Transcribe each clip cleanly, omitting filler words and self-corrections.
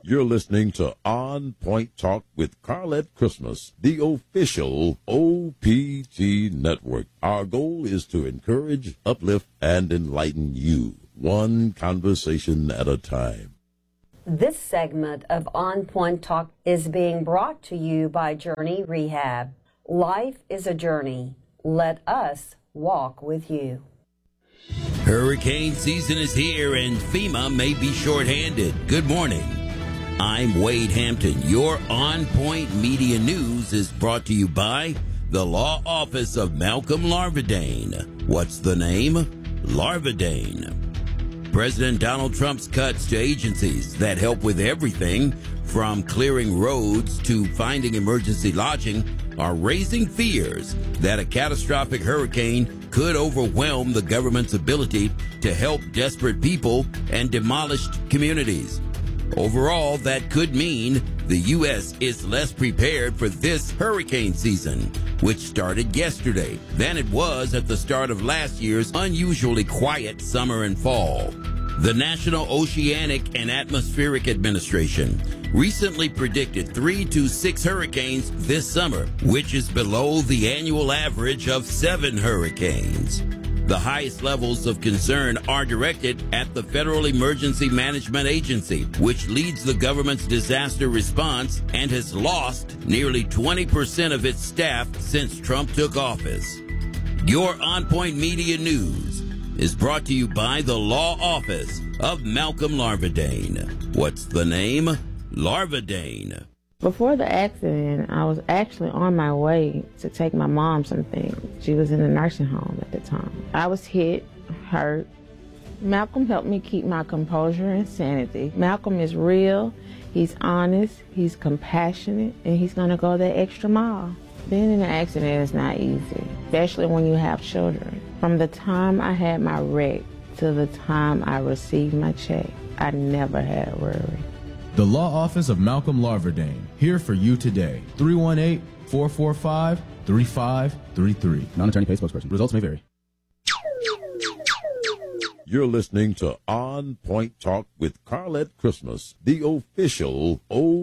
You're listening to On Point Talk with Carlette Christmas, the official OPT network. Our goal is to encourage, uplift, and enlighten you, one conversation at a time. This segment of On Point Talk is being brought to you by Journey Rehab. Life is a journey. Let us walk with you. Hurricane season is here and FEMA may be shorthanded. Good morning. I'm Wade Hampton. Your On Point Media News is brought to you by the Law Office of Malcolm Larvadain. What's the name? Larvadain. President Donald Trump's cuts to agencies that help with everything from clearing roads to finding emergency lodging are raising fears that a catastrophic hurricane could overwhelm the government's ability to help desperate people and demolished communities. Overall, that could mean the U.S. is less prepared for this hurricane season, which started yesterday, than it was at the start of last year's unusually quiet summer and fall. The National Oceanic and Atmospheric Administration recently predicted 3 to 6 hurricanes this summer, which is below the annual average of 7 hurricanes. The highest levels of concern are directed at the Federal Emergency Management Agency, which leads the government's disaster response and has lost nearly 20% of its staff since Trump took office. Your On Point Media News is brought to you by the Law Office of Malcolm Larvadain. What's the name? Larvadain. Before the accident, I was actually on my way to take my mom something. She was in a nursing home at the time. I was hit, hurt. Malcolm helped me keep my composure and sanity. Malcolm is real, he's honest, he's compassionate, and he's gonna go that extra mile. Being in an accident is not easy, especially when you have children. From the time I had my wreck to the time I received my check, I never had a worry. The Law Office of Malcolm Larvadain, here for you today. 318-445-3533. Non-attorney paid spokesperson. Results may vary. You're listening to On Point Talk with Carlette Christmas, the official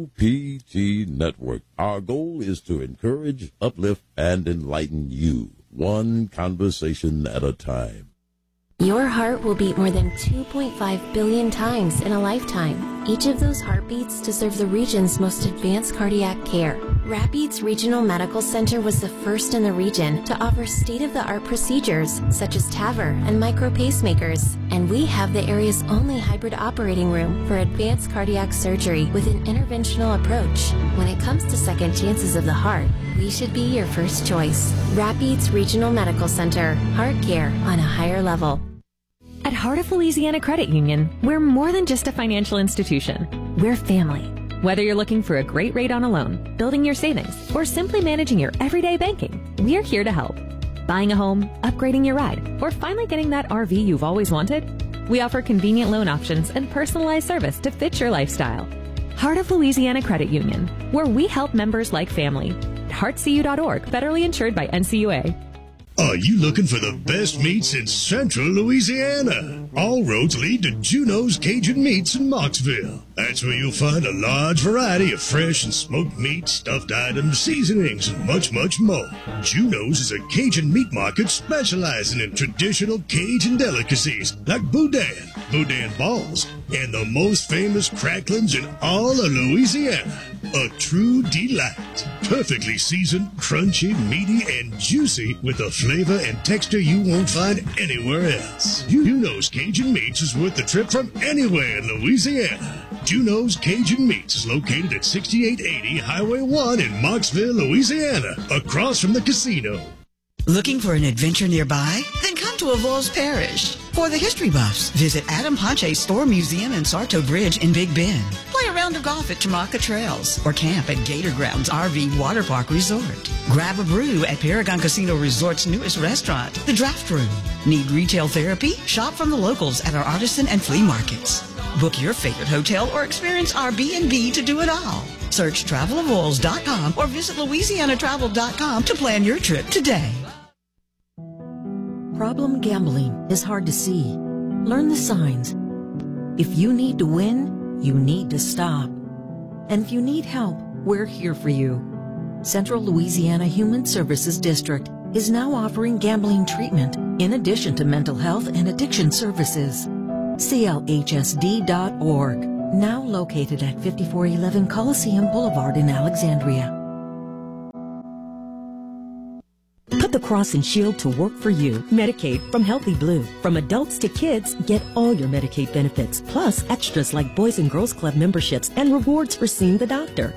OPT network. Our goal is to encourage, uplift, and enlighten you, one conversation at a time. Your heart will beat more than 2.5 billion times in a lifetime. Each of those heartbeats deserve the region's most advanced cardiac care. Rapides Regional Medical Center was the first in the region to offer state-of-the-art procedures such as TAVR and micro pacemakers. And we have the area's only hybrid operating room for advanced cardiac surgery with an interventional approach. When it comes to second chances of the heart, we should be your first choice. Rapides Regional Medical Center. Heart care on a higher level. At Heart of Louisiana Credit Union, we're more than just a financial institution. We're family. Whether you're looking for a great rate on a loan, building your savings, or simply managing your everyday banking, we're here to help. Buying a home, upgrading your ride, or finally getting that RV you've always wanted? We offer convenient loan options and personalized service to fit your lifestyle. Heart of Louisiana Credit Union, where we help members like family. heartcu.org, federally insured by NCUA. Are you looking for the best meats in central Louisiana? All roads lead to Juno's Cajun Meats in Mocksville. That's where you'll find a large variety of fresh and smoked meat, stuffed items, seasonings, and much, much more. Juno's is a Cajun meat market specializing in traditional Cajun delicacies like boudin, boudin balls, and the most famous cracklings in all of Louisiana. A true delight. Perfectly seasoned, crunchy, meaty, and juicy with a flavor and texture you won't find anywhere else. Juno's Cajun Meats is worth the trip from anywhere in Louisiana. Juno's Cajun Meats is located at 6880 Highway 1 in Mocksville, Louisiana, across from the casino. Looking for an adventure nearby? Then come to Avoyelles Parish. For the history buffs, visit Adam Ponche's Store Museum and Sarto Bridge in Big Bend. Play a round of golf at Tamaka Trails or camp at Gator Grounds RV Water Park Resort. Grab a brew at Paragon Casino Resort's newest restaurant, The Draft Room. Need retail therapy? Shop from the locals at our artisan and flea markets. Book your favorite hotel or experience our B&B to do it all. Search travelavoyelles.com or visit louisianatravel.com to plan your trip today. Problem gambling is hard to see. Learn the signs. If you need to win, you need to stop. And if you need help, we're here for you. Central Louisiana Human Services District is now offering gambling treatment in addition to mental health and addiction services. CLHSD.org, now located at 5411 Coliseum Boulevard in Alexandria. Put the Cross and Shield to work for you. Medicaid from Healthy Blue. From adults to kids, get all your Medicaid benefits, plus extras like Boys and Girls Club memberships and rewards for seeing the doctor.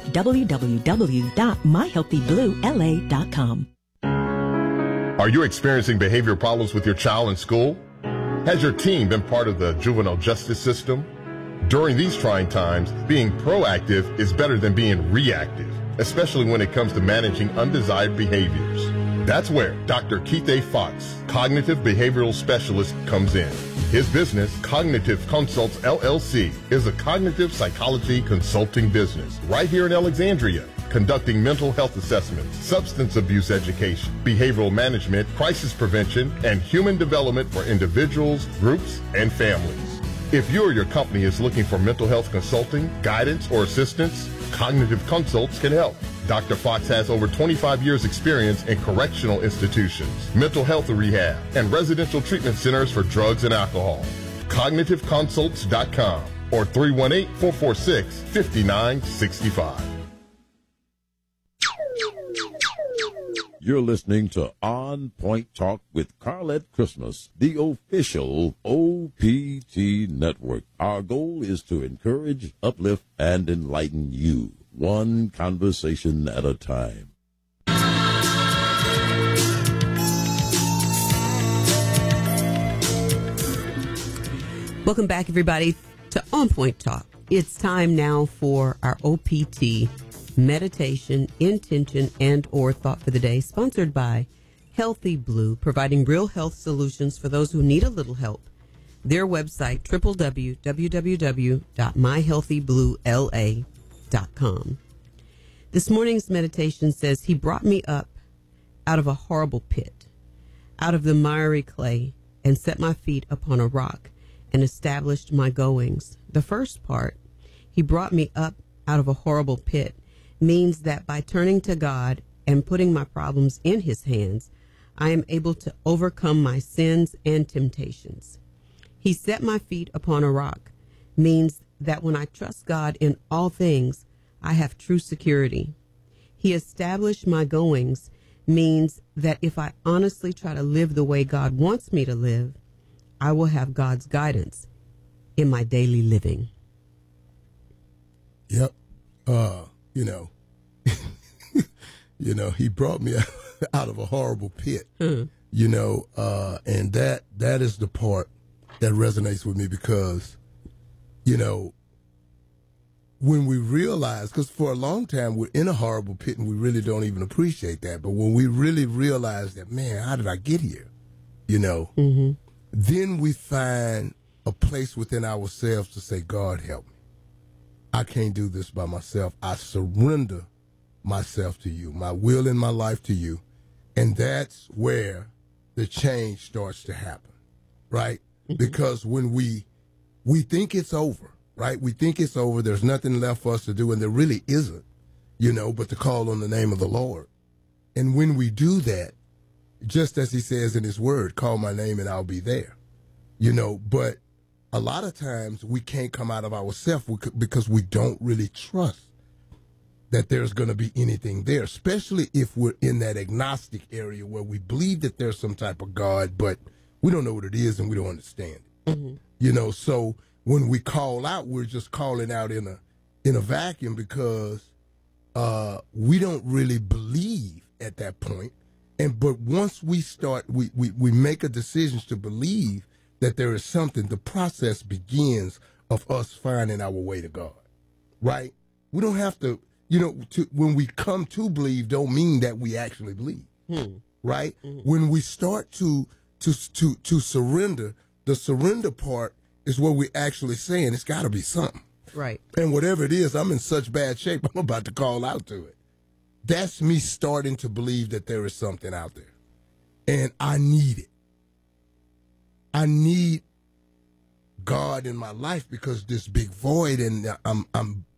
www.myhealthybluela.com. Are you experiencing behavior problems with your child in school? Has your teen been part of the juvenile justice system? During these trying times, being proactive is better than being reactive, especially when it comes to managing undesired behaviors. That's where Dr. Keith A. Fox, Cognitive Behavioral Specialist, comes in. His business, Cognitive Consults LLC, is a cognitive psychology consulting business right here in Alexandria, conducting mental health assessments, substance abuse education, behavioral management, crisis prevention, and human development for individuals, groups, and families. If you or your company is looking for mental health consulting, guidance, or assistance, Cognitive Consults can help. Dr. Fox has over 25 years experience in correctional institutions, mental health rehab, and residential treatment centers for drugs and alcohol. CognitiveConsults.com or 318-446-5965. You're listening to On Point Talk with Carlette Christmas, the official OPT network. Our goal is to encourage, uplift, and enlighten you, one conversation at a time. Welcome back, everybody, to On Point Talk. It's time now for our OPT meditation, intention, and or thought for the day, sponsored by Healthy Blue, providing real health solutions for those who need a little help. Their website, www.myhealthybluela.com. This morning's meditation says, He brought me up out of a horrible pit, out of the miry clay, and set my feet upon a rock, and established my goings. The first part, He brought me up out of a horrible pit, means that by turning to God and putting my problems in His hands, I am able to overcome my sins and temptations. He set my feet upon a rock, means that when I trust God in all things, I have true security. He established my goings, means that if I honestly try to live the way God wants me to live, I will have God's guidance in my daily living. Yep. He brought me out of a horrible pit, and that is the part that resonates with me because, when we realize, because for a long time we're in a horrible pit and we really don't even appreciate that. But when we really realize that, man, how did I get here? Then we find a place within ourselves to say, God, help me. I can't do this by myself. I surrender myself to you, my will and my life to you. And that's where the change starts to happen, right? Because when we think it's over, right? We think it's over. There's nothing left for us to do. And there really isn't, but to call on the name of the Lord. And when we do that, just as He says in His word, call my name and I'll be there, but a lot of times we can't come out of ourselves because we don't really trust that there's going to be anything there, especially if we're in that agnostic area where we believe that there's some type of God, but we don't know what it is and we don't understand it. So when we call out, we're just calling out in a vacuum because we don't really believe at that point. But once we start, we make a decision to believe that there is something, the process begins of us finding our way to God, right? We don't have to, when we come to believe don't mean that we actually believe, right? When we start to surrender, the surrender part is what we're actually saying. It's got to be something. Right. And whatever it is, I'm in such bad shape, I'm about to call out to it. That's me starting to believe that there is something out there. And I need it. I need God in my life because this big void, and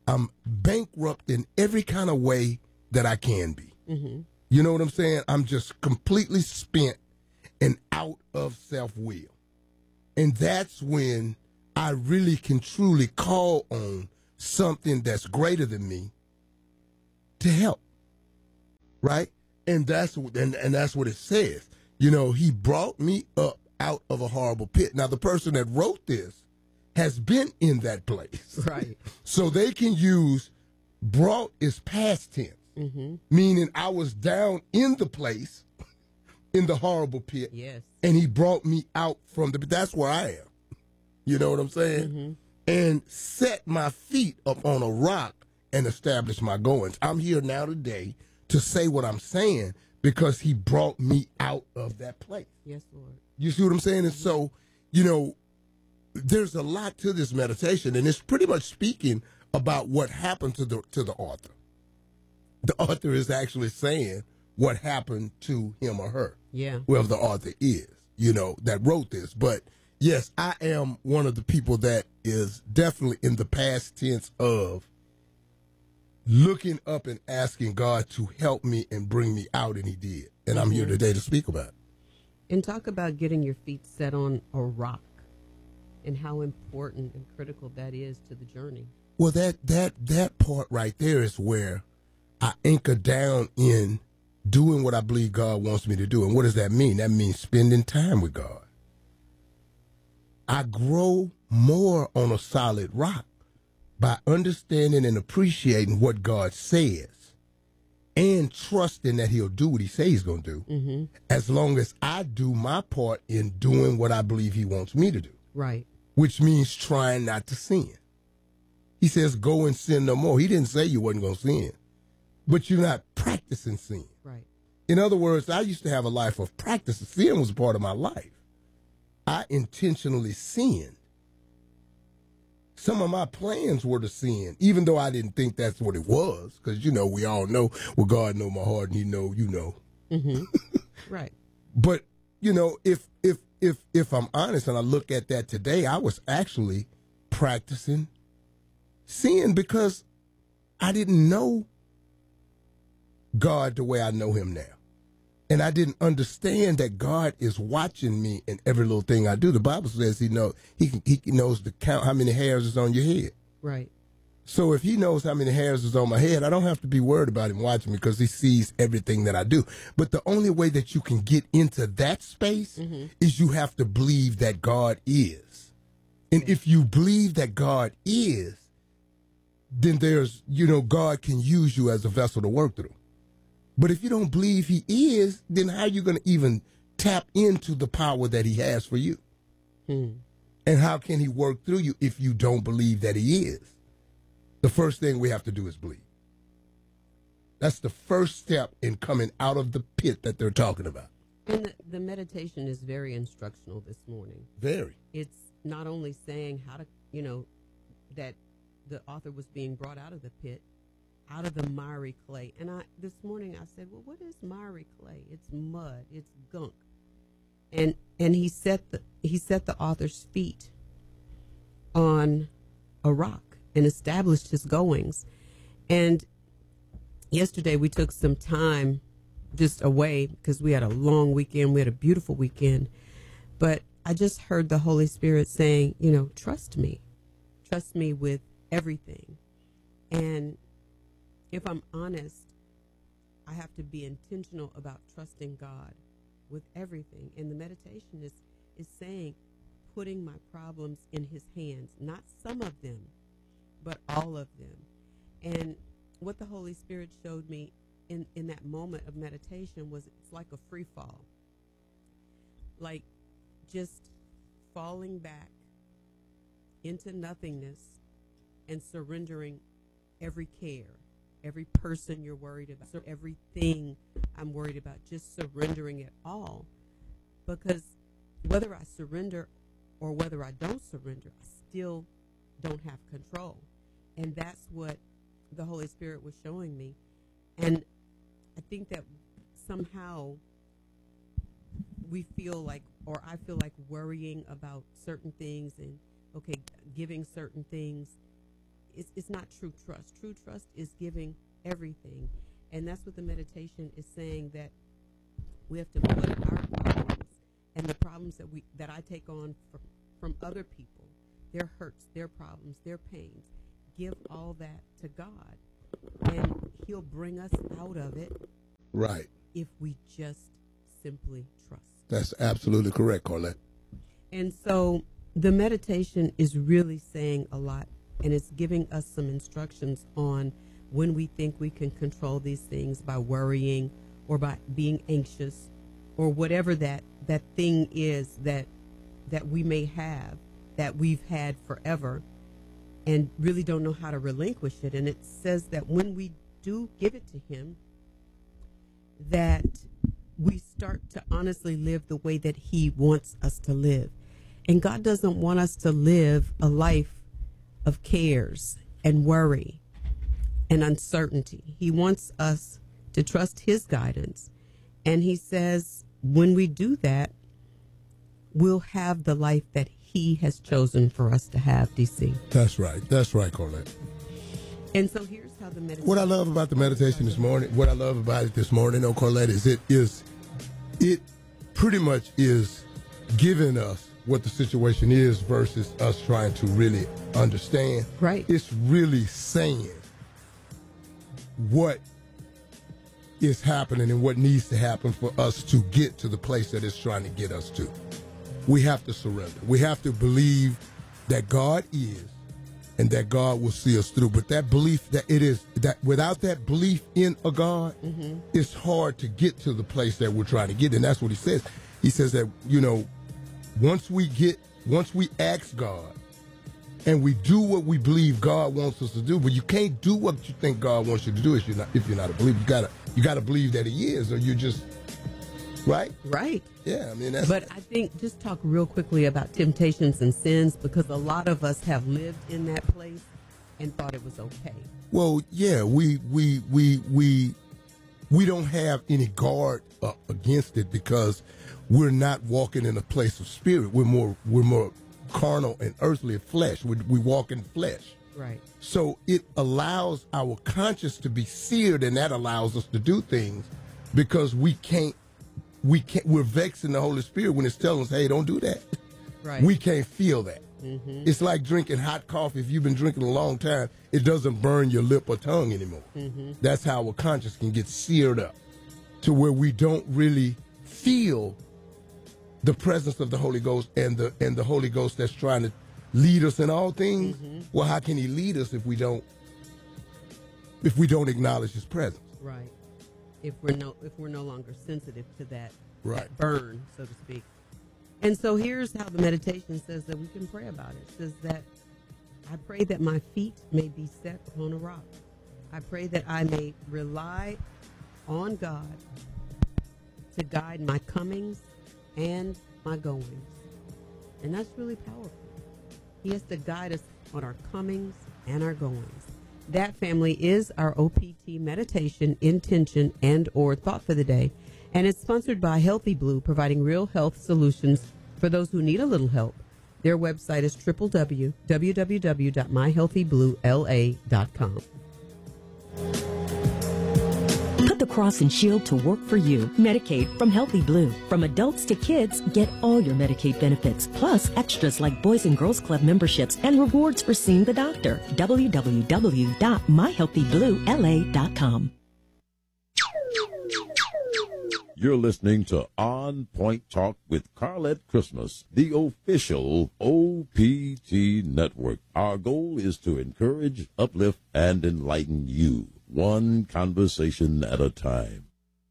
I'm bankrupt in every kind of way that I can be. Mm-hmm. You know what I'm saying? I'm just completely spent and out of self-will. And that's when I really can truly call on something that's greater than me to help. Right? And that's what it says. You know, he brought me up out of a horrible pit. Now, the person that wrote this has been in that place. Right. So they can use brought is past tense, meaning I was down in the place, in the horrible pit. Yes. And he brought me out from the pit. That's where I am. You know what I'm saying? And set my feet up on a rock and establish my goings. I'm here now today to say what I'm saying because he brought me out of that place. Yes, Lord. You see what I'm saying? And so, you know, there's a lot to this meditation, and it's pretty much speaking about what happened to the author. The author is actually saying what happened to him or her. Yeah. Whoever the author is, you know, that wrote this. But yes, I am one of the people that is definitely in the past tense of looking up and asking God to help me and bring me out, and he did. And I'm here today to speak about it. And talk about getting your feet set on a rock and how important and critical that is to the journey. Well, that part right there is where I anchor down in doing what I believe God wants me to do. And what does that mean? That means spending time with God. I grow more on a solid rock by understanding and appreciating what God says and trusting that he'll do what he says he's going to do, as long as I do my part in doing what I believe he wants me to do. Right. Which means trying not to sin. He says, go and sin no more. He didn't say you wasn't going to sin, but you're not practicing sin. Right. In other words, I used to have a life of practice. Sin was a part of my life. I intentionally sinned. Some of my plans were to sin, even though I didn't think that's what it was. Because, you know, we all know, well, God know my heart and he know, you know. Right. But, you know, if I'm honest and I look at that today, I was actually practicing sin because I didn't know God the way I know him now. And I didn't understand that God is watching me in every little thing I do. The Bible says he knows to count how many hairs is on your head. Right. So if he knows how many hairs is on my head, I don't have to be worried about him watching me because he sees everything that I do. But the only way that you can get into that space is you have to believe that God is. And if you believe that God is, then there's, you know, God can use you as a vessel to work through. But if you don't believe he is, then how are you going to even tap into the power that he has for you? And how can he work through you if you don't believe that he is? The first thing we have to do is believe. That's the first step in coming out of the pit that they're talking about. And the meditation is very instructional this morning. Very. It's not only saying how to, you know, that the author was being brought out of the pit, out of the miry clay. And this morning I said, well, what is miry clay? It's mud. It's gunk. And he set the author's feet on a rock and established his goings. And yesterday we took some time just away because we had a long weekend. We had a beautiful weekend. But I just heard the Holy Spirit saying, you know, trust me. Trust me with everything. And if I'm honest, I have to be intentional about trusting God with everything. And the meditation is saying, putting my problems in his hands, not some of them, but all of them. And what the Holy Spirit showed me in that moment of meditation was it's like a free fall. Like just falling back into nothingness and surrendering every care, every person you're worried about, so everything I'm worried about, just surrendering it all. Because whether I surrender or whether I don't surrender, I still don't have control. And that's what the Holy Spirit was showing me. And I think that somehow we feel like, or I feel like worrying about certain things and, okay, giving certain things it's not true trust. True trust is giving everything. And that's what the meditation is saying, that we have to put our problems and the problems that I take on from other people, their hurts, their problems, their pains, give all that to God. And he'll bring us out of it. Right. If we just simply trust. That's absolutely correct, Carlette. And so the meditation is really saying a lot, and it's giving us some instructions on when we think we can control these things by worrying or by being anxious or whatever that thing is that we may have, that we've had forever and really don't know how to relinquish it. And it says that when we do give it to him, that we start to honestly live the way that he wants us to live. And God doesn't want us to live a life of cares and worry and uncertainty. He wants us to trust his guidance. And he says when we do that, we'll have the life that he has chosen for us to have, DC. That's right. That's right, Carlette. And so here's how the meditation. What I love about the meditation this morning, Carlette, is it pretty much is giving us what the situation is versus us trying to really understand. Right. It's really saying what is happening and what needs to happen for us to get to the place that it's trying to get us to. We have to surrender. We have to believe that God is and that God will see us through. But that belief that it is, that without that belief in a God, it's hard to get to the place that we're trying to get. And that's what he says. He says that, once we ask God and we do what we believe God wants us to do, but you can't do what you think God wants you to do if you're not a believer. You gotta believe that he is, or you just right. Yeah, I mean that's. But I think just talk real quickly about temptations and sins, because a lot of us have lived in that place and thought it was okay. Well, yeah, we don't have any guard against it because we're not walking in a place of spirit. We're more carnal and earthly flesh. We walk in flesh. Right. So it allows our conscience to be seared, and that allows us to do things because we're vexing the Holy Spirit when it's telling us, hey, don't do that. Right. We can't feel that. It's like drinking hot coffee. If you've been drinking a long time, it doesn't burn your lip or tongue anymore. That's how our conscience can get seared up to where we don't really feel the presence of the Holy Ghost and the Holy Ghost that's trying to lead us in all things. Well, how can he lead us if we don't acknowledge his presence? Right. If we're no longer sensitive to that burn, so to speak. And so here's how the meditation says that we can pray about it. It says that I pray that my feet may be set upon a rock. I pray that I may rely on God to guide my comings and my goings. And that's really powerful. He has to guide us on our comings and our goings. That, family, is our OPT meditation, intention, and or thought for the day. And it's sponsored by Healthy Blue, providing real health solutions for those who need a little help. Their website is www.myhealthybluela.com. Put the cross and shield to work for you. Medicaid from Healthy Blue. From adults to kids, get all your Medicaid benefits, plus extras like Boys and Girls Club memberships and rewards for seeing the doctor. www.myhealthybluela.com. You're listening to On Point Talk with Carlette Christmas, the official OPT network. Our goal is to encourage, uplift, and enlighten you, one conversation at a time.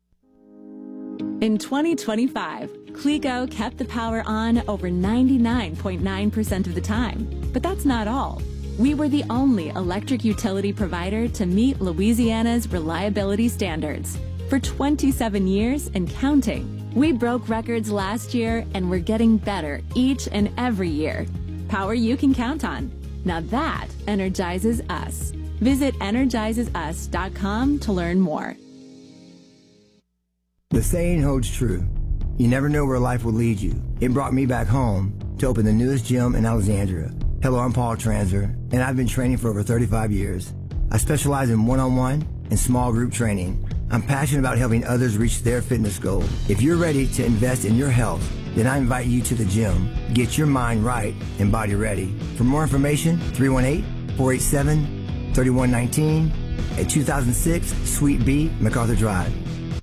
In 2025, Clego kept the power on over 99.9% of the time. But that's not all. We were the only electric utility provider to meet Louisiana's reliability standards. For 27 years and counting. We broke records last year and we're getting better each and every year. Power you can count on. Now that energizes us. Visit energizesus.com to learn more. The saying holds true. You never know where life will lead you. It brought me back home to open the newest gym in Alexandria. Hello, I'm Paul Transer, and I've been training for over 35 years. I specialize in one-on-one and small group training. I'm passionate about helping others reach their fitness goals. If you're ready to invest in your health, then I invite you to the gym. Get your mind right and body ready. For more information, 318-487-3119 at 2006 Suite B, MacArthur Drive.